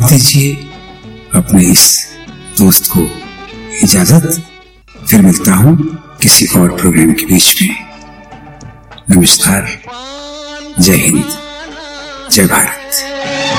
दीजिए अपने इस दोस्त को इजाजत। फिर मिलता हूं किसी और प्रोग्राम के बीच में। नमस्कार, जय हिंद, जय भारत।